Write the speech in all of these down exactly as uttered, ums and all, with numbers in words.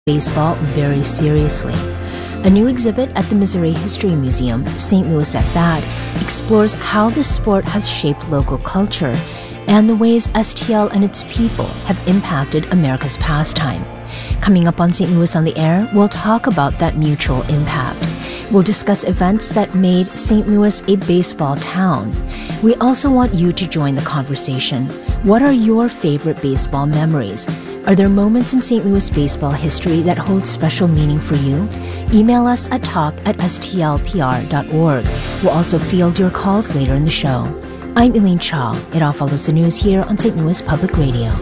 baseball very seriously. A new exhibit at the Missouri History Museum, Saint Louis at Bat, explores how the sport has shaped local culture and the ways S T L and its people have impacted America's pastime. Coming up on Saint Louis on the Air, we'll talk about that mutual impact. We'll discuss events that made Saint Louis a baseball town. We also want you to join the conversation. What are your favorite baseball memories? Are there moments in Saint Louis baseball history that hold special meaning for you? Email us at talk at s t l p r dot org. We'll also field your calls later in the show. I'm Elaine Cha. It all follows the news here on Saint Louis Public Radio.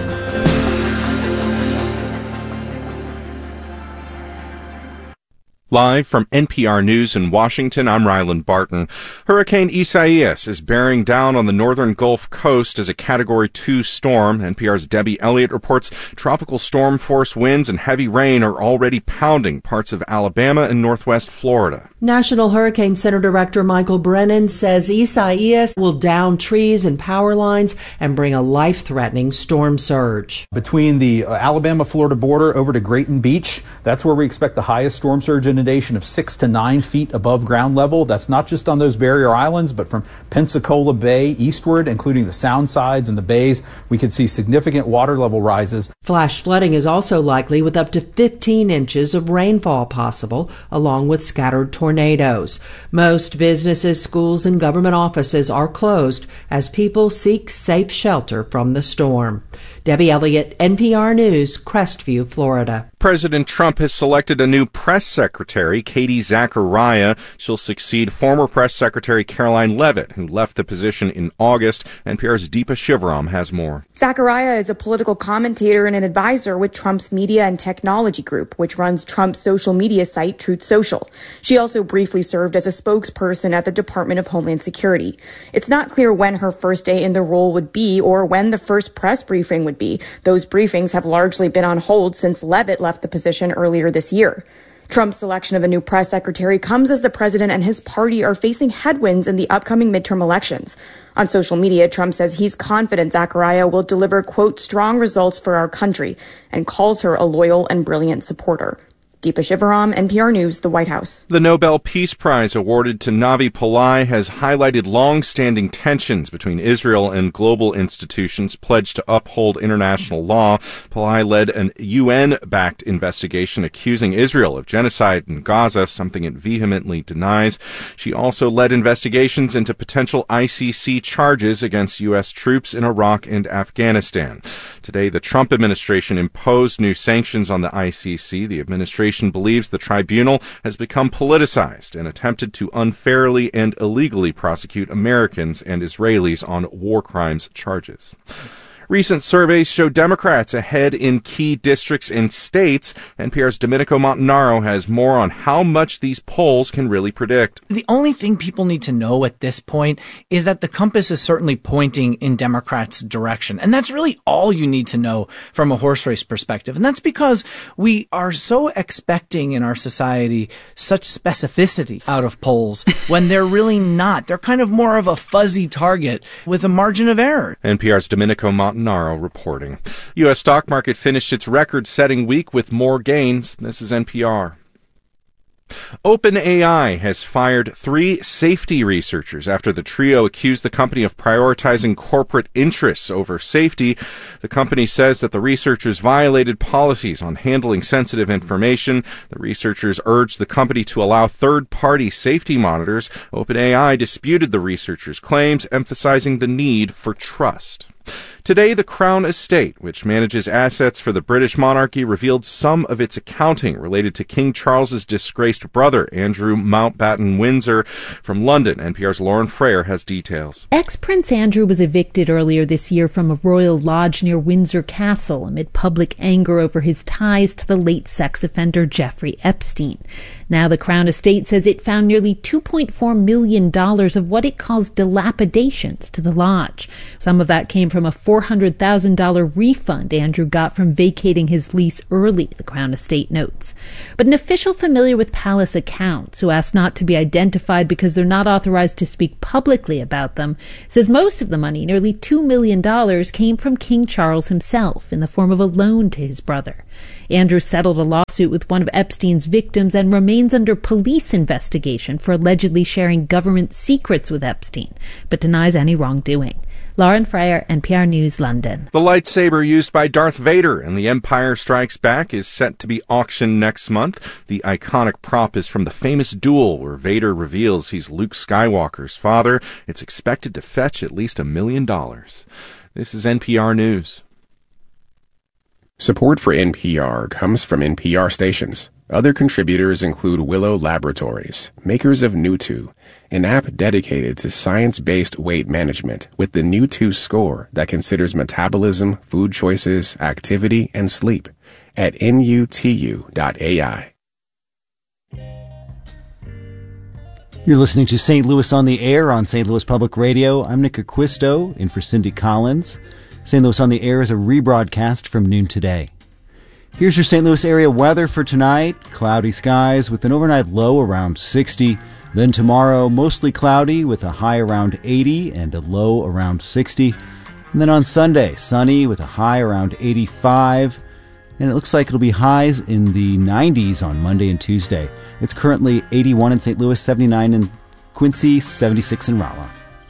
Live from N P R News in Washington, I'm Ryland Barton. Hurricane Isaias is bearing down on the northern Gulf Coast as a Category two storm. N P R's Debbie Elliott reports tropical storm force winds and heavy rain are already pounding parts of Alabama and northwest Florida. National Hurricane Center Director Michael Brennan says Isaias will down trees and power lines and bring a life-threatening storm surge. Between the Alabama-Florida border over to Grayton Beach, that's where we expect the highest storm surge in of six to nine feet above ground level. That's not just on those barrier islands, but from Pensacola Bay eastward, including the sound sides and the bays, we could see significant water level rises. Flash flooding is also likely with up to fifteen inches of rainfall possible, along with scattered tornadoes. Most businesses, schools, and government offices are closed as people seek safe shelter from the storm. Debbie Elliott, N P R News, Crestview, Florida. President Trump has selected a new press secretary, Katie Zachariah. She'll succeed former press secretary Caroline Leavitt, who left the position in August. N P R's Deepa Shivaram has more. Zachariah is a political commentator and an advisor with Trump's Media and Technology Group, which runs Trump's social media site, Truth Social. She also briefly served as a spokesperson at the Department of Homeland Security. It's not clear when her first day in the role would be or when the first press briefing would be. Those briefings have largely been on hold since Leavitt left the position earlier this year. Trump's selection of a new press secretary comes as the president and his party are facing headwinds in the upcoming midterm elections. On social media, Trump says he's confident Zachariah will deliver, quote, strong results for our country, and calls her a loyal and brilliant supporter. Deepa Shivaram, N P R News, the White House. The Nobel Peace Prize awarded to Navi Pillai has highlighted long-standing tensions between Israel and global institutions pledged to uphold international law. Pillai led an U N-backed investigation accusing Israel of genocide in Gaza, something it vehemently denies. She also led investigations into potential I C C charges against U S troops in Iraq and Afghanistan. Today, the Trump administration imposed new sanctions on the I C C. The administration believes the tribunal has become politicized and attempted to unfairly and illegally prosecute Americans and Israelis on war crimes charges. Recent surveys show Democrats ahead in key districts and states. N P R's Domenico Montanaro has more on how much these polls can really predict. The only thing people need to know at this point is that the compass is certainly pointing in Democrats' direction. And that's really all you need to know from a horse race perspective. And that's because we are so expecting in our society such specificity out of polls when they're really not. They're kind of more of a fuzzy target with a margin of error. N P R's Domenico Montanaro reporting. U S stock market finished its record-setting week with more gains. This is N P R. OpenAI has fired three safety researchers after the trio accused the company of prioritizing corporate interests over safety. The company says that the researchers violated policies on handling sensitive information. The researchers urged the company to allow third-party safety monitors. OpenAI disputed the researchers' claims, emphasizing the need for trust. Today, the Crown Estate, which manages assets for the British monarchy, revealed some of its accounting related to King Charles's disgraced brother, Andrew Mountbatten Windsor. From London, N P R's Lauren Frayer has details. Ex-Prince Andrew was evicted earlier this year from a royal lodge near Windsor Castle amid public anger over his ties to the late sex offender Jeffrey Epstein. Now the Crown Estate says it found nearly two point four million dollars of what it calls dilapidations to the lodge. Some of that came from a four hundred thousand dollars refund Andrew got from vacating his lease early, the Crown Estate notes. But an official familiar with palace accounts, who asked not to be identified because they're not authorized to speak publicly about them, says most of the money, nearly two million dollars, came from King Charles himself in the form of a loan to his brother. Andrew settled a lawsuit with one of Epstein's victims and remains under police investigation for allegedly sharing government secrets with Epstein, but denies any wrongdoing. Lauren Freyer, N P R News, London. The lightsaber used by Darth Vader in The Empire Strikes Back is set to be auctioned next month. The iconic prop is from the famous duel where Vader reveals he's Luke Skywalker's father. It's expected to fetch at least a million dollars. This is N P R News. Support for N P R comes from N P R stations. Other contributors include Willow Laboratories, makers of Nutu, an app dedicated to science-based weight management with the Nutu score that considers metabolism, food choices, activity, and sleep at nutu dot A I. You're listening to Saint Louis on the Air on Saint Louis Public Radio. I'm Nick Acquisto, in for Cindy Collins. Saint Louis on the Air is a rebroadcast from noon today. Here's your Saint Louis area weather for tonight. Cloudy skies with an overnight low around sixty. Then tomorrow, mostly cloudy with a high around eighty and a low around sixty. And then on Sunday, sunny with a high around eighty-five. And it looks like it'll be highs in the nineties on Monday and Tuesday. It's currently eighty-one in Saint Louis, seventy-nine in Quincy, seventy-six in Rolla.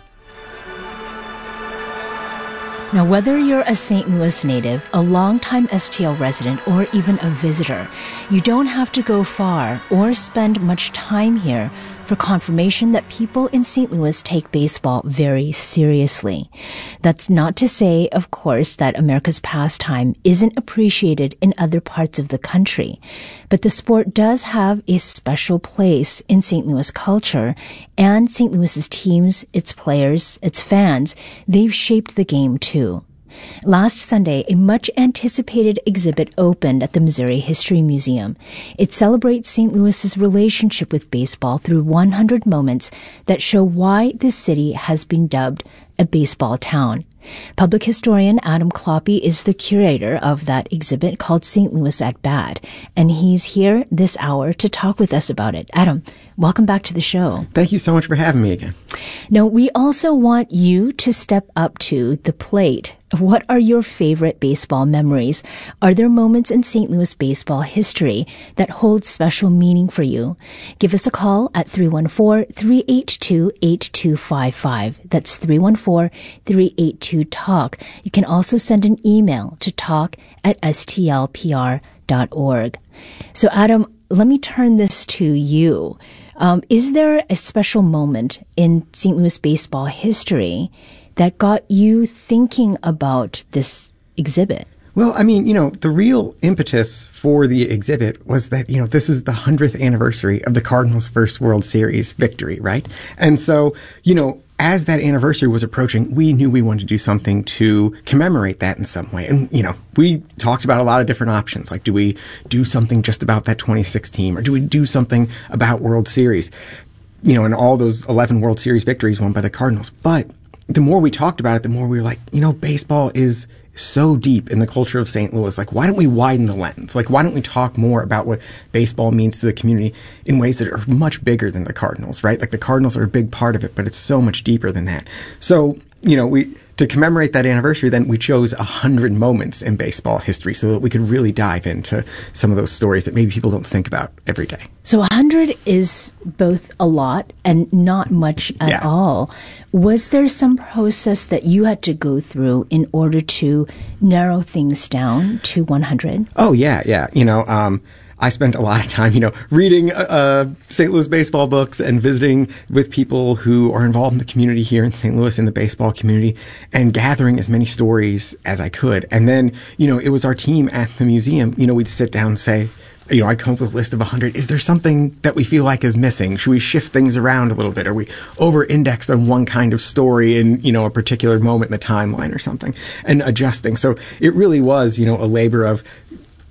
Now, whether you're a Saint Louis native, a longtime S T L resident, or even a visitor, you don't have to go far or spend much time here for confirmation that people in Saint Louis take baseball very seriously. That's not to say, of course, that America's pastime isn't appreciated in other parts of the country, but the sport does have a special place in Saint Louis culture, and Saint Louis's teams, its players, its fans, they've shaped the game too. Last Sunday, a much-anticipated exhibit opened at the Missouri History Museum. It celebrates Saint Louis's relationship with baseball through one hundred moments that show why this city has been dubbed a baseball town. Public historian Adam Kloppe is the curator of that exhibit called Saint Louis at Bat, and he's here this hour to talk with us about it. Adam, welcome back to the show. Thank you so much for having me again. Now, we also want you to step up to the plate. What are your favorite baseball memories? Are there moments in Saint Louis baseball history that hold special meaning for you? Give us a call at three one four, three eight two, eight two five five. That's three one four, three eight two, talk. You can also send an email to talk at s t l p r dot org. So, Adam, let me turn this to you. Um, is there a special moment in Saint Louis baseball history that got you thinking about this exhibit? Well, I mean, you know, the real impetus for the exhibit was that, you know, this is the hundredth anniversary of the Cardinals' first World Series victory, right? And so, you know, as that anniversary was approaching, we knew we wanted to do something to commemorate that in some way. And, you know, we talked about a lot of different options. Like, do we do something just about that twenty-six team, or do we do something about World Series? You know, and all those eleven World Series victories won by the Cardinals. But the more we talked about it, the more we were like, you know, baseball is so deep in the culture of Saint Louis. Like, why don't we widen the lens? Like, why don't we talk more about what baseball means to the community in ways that are much bigger than the Cardinals, right? Like, the Cardinals are a big part of it, but it's so much deeper than that. So, you know, we, to commemorate that anniversary, then we chose a hundred moments in baseball history so that we could really dive into some of those stories that maybe people don't think about every day. So a hundred is both a lot and not much at yeah. all. Was there some process that you had to go through in order to narrow things down to one hundred? Oh, yeah, yeah. You know, um, I spent a lot of time, you know, reading uh, Saint Louis baseball books and visiting with people who are involved in the community here in Saint Louis, in the baseball community, and gathering as many stories as I could. And then, you know, it was our team at the museum, you know, we'd sit down and say, you know, I'd come up with a list of one hundred. Is there something that we feel like is missing? Should we shift things around a little bit? Are we over-indexed on one kind of story in, you know, a particular moment in the timeline or something, and adjusting? So it really was, you know, a labor of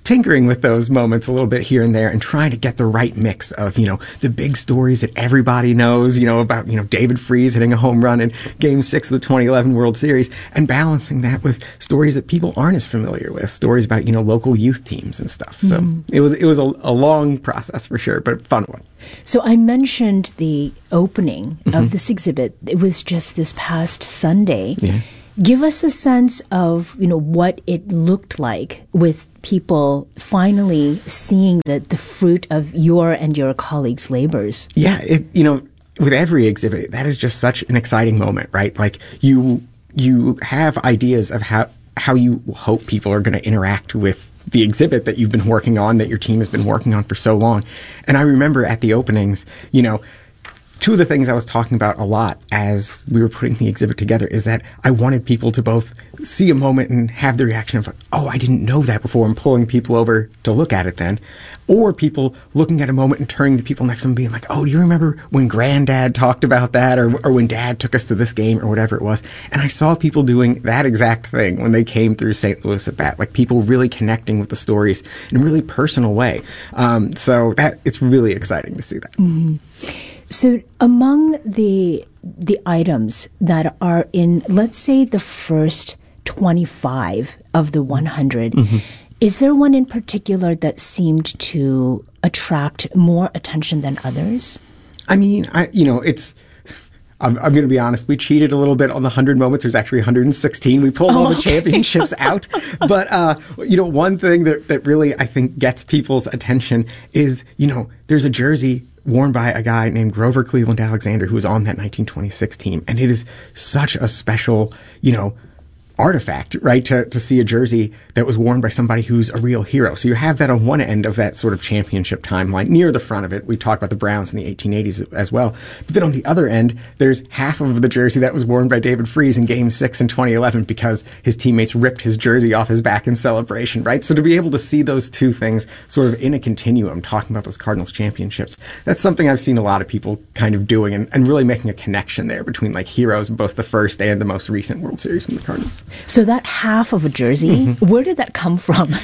tinkering with those moments a little bit here and there and trying to get the right mix of, you know, the big stories that everybody knows, you know, about, you know, David Freese hitting a home run in Game six of the twenty eleven World Series, and balancing that with stories that people aren't as familiar with, stories about, you know, local youth teams and stuff. So mm. it was it was a, a long process for sure, but a fun one. So I mentioned the opening mm-hmm. of this exhibit. It was just this past Sunday. Yeah. Give us a sense of, you know, what it looked like with people finally seeing the, the fruit of your and your colleagues' labors. Yeah, it, you know, with every exhibit, that is just such an exciting moment, right? Like you you have ideas of how how you hope people are going to interact with the exhibit that you've been working on, that your team has been working on for so long. And I remember at the openings, you know, two of the things I was talking about a lot as we were putting the exhibit together is that I wanted people to both see a moment and have the reaction of, oh, I didn't know that before, and pulling people over to look at it then. Or people looking at a moment and turning to people next to them being like, oh, do you remember when Granddad talked about that, or, or when Dad took us to this game, or whatever it was. And I saw people doing that exact thing when they came through Saint Louis at bat, like people really connecting with the stories in a really personal way. Um, so that it's really exciting to see that. Mm-hmm. So among the the items that are in, let's say, the first twenty-five of the one hundred, mm-hmm. is there one in particular that seemed to attract more attention than others? I mean, I you know, it's... I'm, I'm going to be honest. We cheated a little bit on the one hundred moments. There's actually one hundred sixteen. We pulled oh, all the okay. championships out. But, uh, you know, one thing that, that really, I think, gets people's attention is, you know, there's a jersey worn by a guy named Grover Cleveland Alexander who was on that nineteen twenty-six team. And it is such a special, you know, artifact, right, to, to see a jersey that was worn by somebody who's a real hero. So you have that on one end of that sort of championship timeline, near the front of it. We talked about the Browns in the eighteen eighties as well. But then on the other end, there's half of the jersey that was worn by David Freese in Game six in twenty eleven because his teammates ripped his jersey off his back in celebration, right? So to be able to see those two things sort of in a continuum, talking about those Cardinals championships, that's something I've seen a lot of people kind of doing, and, and really making a connection there between like heroes, both the first and the most recent World Series from the Cardinals. So that half of a jersey, mm-hmm. where did that come from?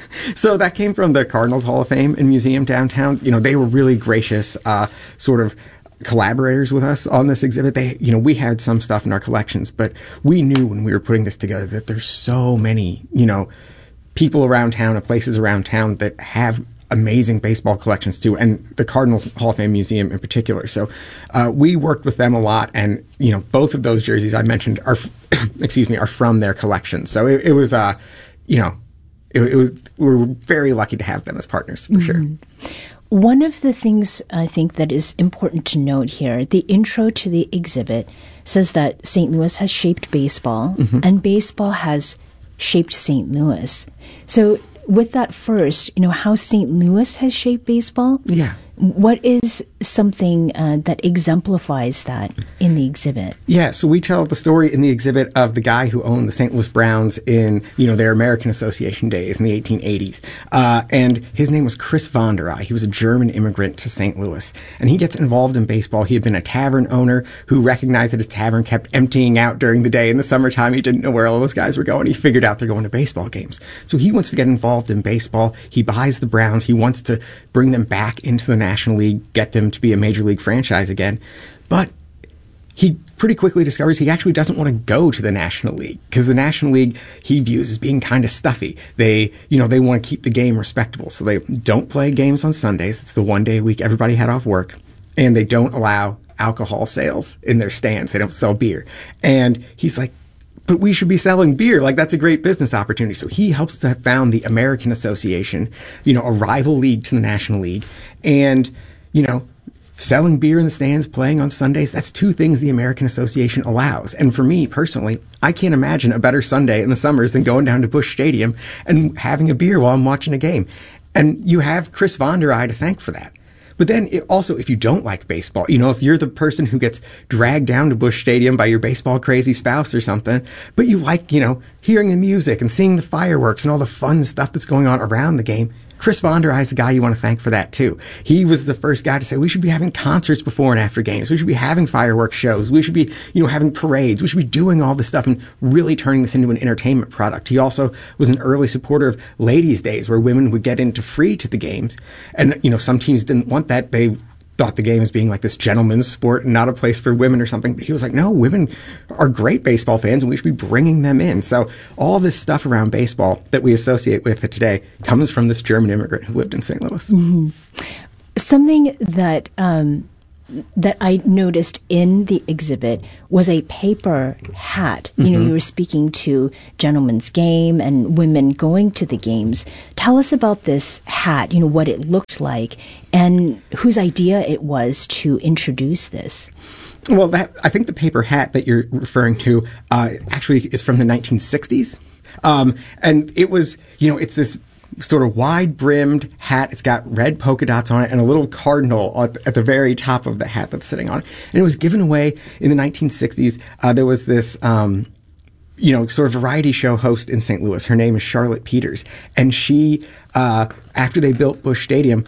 So that came from the Cardinals Hall of Fame and Museum downtown. You know, they were really gracious, uh, sort of collaborators with us on this exhibit. They, you know, we had some stuff in our collections, but we knew when we were putting this together that there's so many, you know, people around town and places around town that have amazing baseball collections too, and the Cardinals Hall of Fame Museum in particular. So uh, we worked with them a lot, and you know, both of those jerseys I mentioned are, excuse me, are from their collection. So it, it was, uh, you know, it, it was we were very lucky to have them as partners for mm-hmm. sure. One of the things I think that is important to note here, the intro to the exhibit says that Saint Louis has shaped baseball, mm-hmm. and baseball has shaped Saint Louis. So with that first, you know, how Saint Louis has shaped baseball? Yeah. What is something uh, that exemplifies that in the exhibit? Yeah, so we tell the story in the exhibit of the guy who owned the Saint Louis Browns in, you know, their American Association days in the eighteen eighties. Uh, and his name was Chris Von der Eye. He was a German immigrant to Saint Louis. And he gets involved in baseball. He had been a tavern owner who recognized that his tavern kept emptying out during the day. In the summertime, he didn't know where all those guys were going. He figured out they're going to baseball games. So he wants to get involved in baseball. He buys the Browns. He wants to bring them back into the National League, get them to be a major league franchise again. But he pretty quickly discovers he actually doesn't want to go to the National League, because the National League he views as being kind of stuffy. They, you know, they want to keep the game respectable. So they don't play games on Sundays. It's the one day a week everybody had off work. And they don't allow alcohol sales in their stands. They don't sell beer. And he's like, but we should be selling beer. Like, that's a great business opportunity. So he helps to found the American Association, you know, a rival league to the National League. And, you know, selling beer in the stands, playing on Sundays, that's two things the American Association allows. And for me, personally, I can't imagine a better Sunday in the summers than going down to Busch Stadium and having a beer while I'm watching a game. And you have Chris Von der Eye to thank for that. But then it also, if you don't like baseball, you know, if you're the person who gets dragged down to Busch Stadium by your baseball crazy spouse or something, but you like, you know, hearing the music and seeing the fireworks and all the fun stuff that's going on around the game, Chris Von Der Eye is the guy you want to thank for that too. He was the first guy to say we should be having concerts before and after games. We should be having fireworks shows. We should be, you know, having parades. We should be doing all this stuff and really turning this into an entertainment product. He also was an early supporter of Ladies' Days, where women would get into free to the games. And, you know, some teams didn't want that. They thought the game as being like this gentleman's sport and not a place for women or something. But he was like, no, women are great baseball fans and we should be bringing them in. So all this stuff around baseball that we associate with it today comes from this German immigrant who lived in Saint Louis. Mm-hmm. Something that um, that I noticed in the exhibit was a paper hat. You mm-hmm. know, you were speaking to Gentlemen's Game and women going to the games. Tell us about this hat, you know, what it looked like and whose idea it was to introduce this. Well, that, I think the paper hat that you're referring to uh, actually is from the nineteen sixties. Um, and it was, you know, it's this sort of wide-brimmed hat. It's got red polka dots on it and a little cardinal at the, at the very top of the hat that's sitting on it. And it was given away in the nineteen sixties. Uh, there was this, um, you know, sort of variety show host in Saint Louis. Her name is Charlotte Peters. And she, uh, after they built Busch Stadium,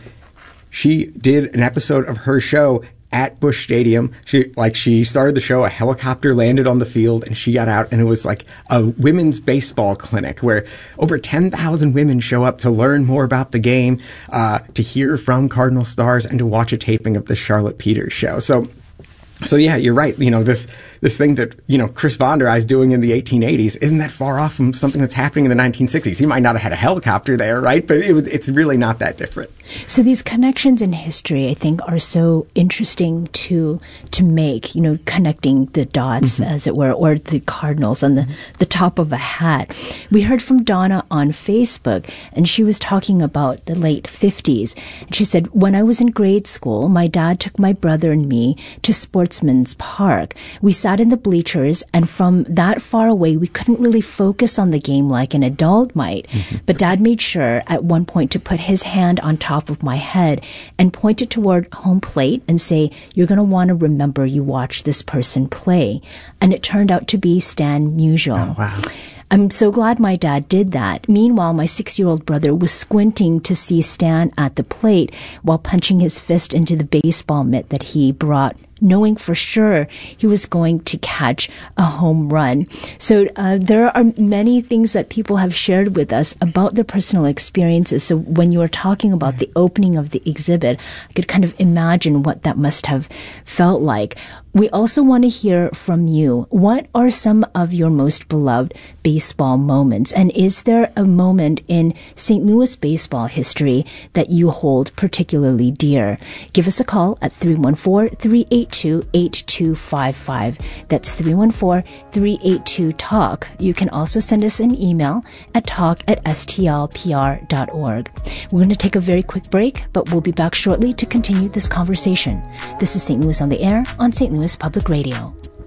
she did an episode of her show at Busch Stadium. She, like, she started the show, a helicopter landed on the field, and she got out, and it was like a women's baseball clinic where over ten thousand women show up to learn more about the game, uh, to hear from Cardinal stars, and to watch a taping of the Charlotte Peters show. So, so yeah, you're right. You know, this, this thing that, you know, Chris Von Der Eye is doing in the eighteen eighties isn't that far off from something that's happening in the nineteen sixties. He might not have had a helicopter there, right? But it was, it's really not that different. So these connections in history, I think, are so interesting to to make, you know, connecting the dots, mm-hmm. as it were, or the cardinals on the, the top of a hat. We heard from Donna on Facebook, and she was talking about the late fifties. And she said, when I was in grade school, my dad took my brother and me to Sportsman's Park. We sat in the bleachers, and from that far away, we couldn't really focus on the game like an adult might. Mm-hmm. But Dad made sure at one point to put his hand on top of my head and point it toward home plate and say, you're going to want to remember you watched this person play. And it turned out to be Stan Musial. Oh, wow. I'm so glad my dad did that. Meanwhile, my six-year-old brother was squinting to see Stan at the plate while punching his fist into the baseball mitt that he brought, knowing for sure he was going to catch a home run. So uh, there are many things that people have shared with us about their personal experiences. So when you were talking about the opening of the exhibit, I could kind of imagine what that must have felt like. We also want to hear from you. What are some of your most beloved baseball moments? And is there a moment in Saint Louis baseball history that you hold particularly dear? Give us a call at three one four, three eight two, eight two five five. That's three one four, three eight two, talk. You can also send us an email at talk at s t l p r dot org. We're going to take a very quick break, but we'll be back shortly to continue this conversation. This is Saint Louis on the Air on Saint Louis Public Radio.